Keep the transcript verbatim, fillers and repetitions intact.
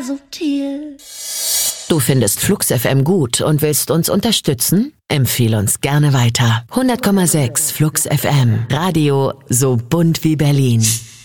subtil. Du findest Flux F M gut und willst uns unterstützen? Empfehle uns gerne weiter. hundert Komma sechs Flux F M. Radio so bunt wie Berlin.